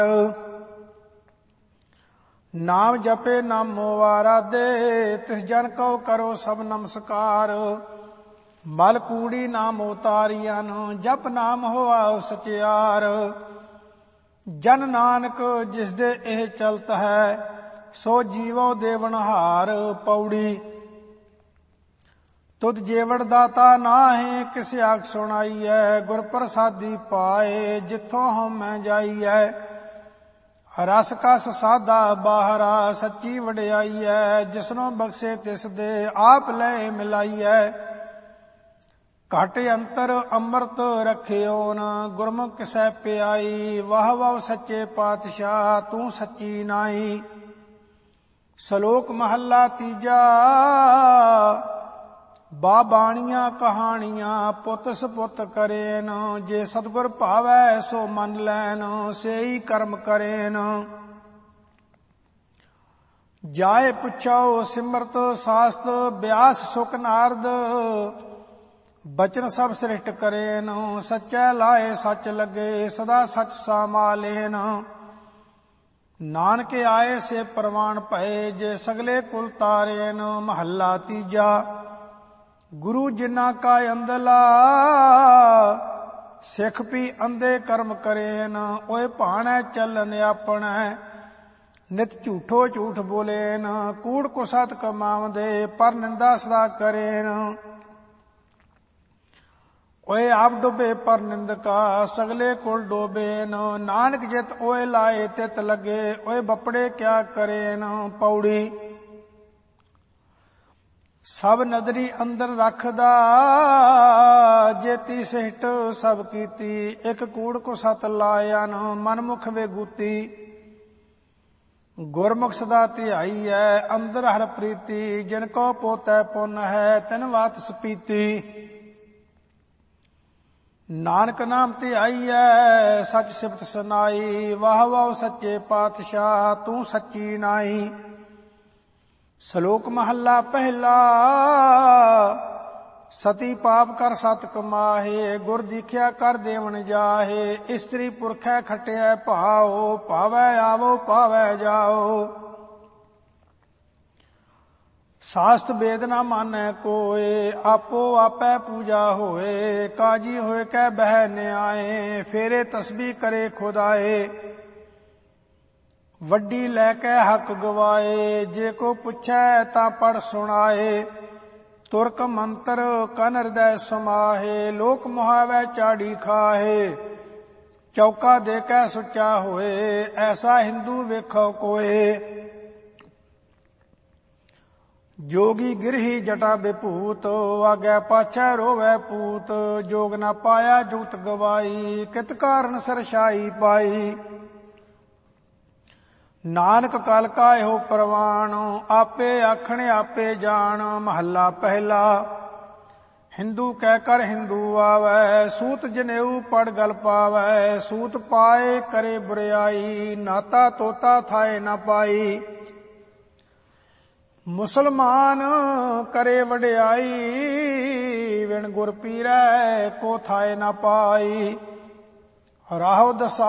नाम जपे नामो आराधे, तिस जन को करो सब नमस्कार। मल कूड़ी नाम उतारियन, जप नाम होआ सचियार। जन नानक जिस दे एह चलत है, सो जीवो देवनहार। पौड़ी तुद जेवड़ दाता नाहे, किस आख सुनाई है। गुर प्रसादी पाए, जिथों हम मैं जाई है। रस कस साधा बाहरा, सच्ची वडियाई है। जिसनों बख्शे तिस दे, आप ले मिलाई है। घट अंतर अमृत रखियोन, गुरमुख किसै प्याई। वाह वाह सच्चे पातशाह, तू सच्ची नाई। श्लोक महला तीजा। बाबाणियां कहानियां पुत सपुत करेन। जे सतगुर भावै सो मन लैन, सेई कर्म करेन। जाए पुछो सिमरत शास्त, व्यास सुख नारद। बचन सब सृष्ट करेन, सच्चै लाए सच लगे। सदा सच सामालेन। नानक आए से प्रवान भये, जे सगले कुल तारेन। महला तीजा। गुरु जिन्ना का अंधला, सिख भी अंधे कर्म करेन। ओए भाणै चलन अपनै, नित झूठो झूठ बोलेन। कूड़ को सत कमावदे, पर निंदा सदा करेन। ओए आप डुबे पर निंदका, सगले कुल डोबेन। नानक जित ओए लाए तित लगे, ओए बपड़े क्या करेन। पौड़ी सब नदरी अंदर रखदा, जेती सिहट सब कीती। एक कूड़ को सत लायन, मनमुख वेगूती। गुरमुख सदा ध्याई है, अंदर हर प्रीति। जिनको पोतै पुन है, तिन वात सपीती। नानक नाम ध्याई है, सच सिफत सुनाई। वाह वाह सच्चे पातशाह, तू सच्ची नाई। श्लोक महला पहला। सती पाप कर सत कमाहे, गुर दीख्या कर देवन जाहे। स्त्री पुरखै खटिया भाओ, पावै आवो पावै जाओ। शास्त्र वेद न मानै कोय, आपो आपै पूजा होए। काजी होए कै बह न्याय, फेरे तस्बी करे खुदाए। वड्डी लैके हक गवाए, जे को पुछै तां पढ़ सुनाए। तुरक मंत्र कन हृदय समाहे, लोक मुहावै चाड़ी खाहे। चौका दे कै सुच्चा होए, ऐसा हिंदू वेखो कोए। जोगी गिरही जटा विभूत, आगे पाछै रोवै पूत। जोग न पाया जुगत गवाई, कित कारण सरशाई पाई। नानक कल का एहो प्रवान, आपे आखणे आपे जान। महला पहला। हिंदू कह कर हिंदू आवै, सूत जनेऊ पड़ गल पावै। सूत पाए करे बुराई, नाता तोता थाए न पाई। मुसलमान करे वडियाई, विण गुर पीरै को थाए न पाई। राहो दसा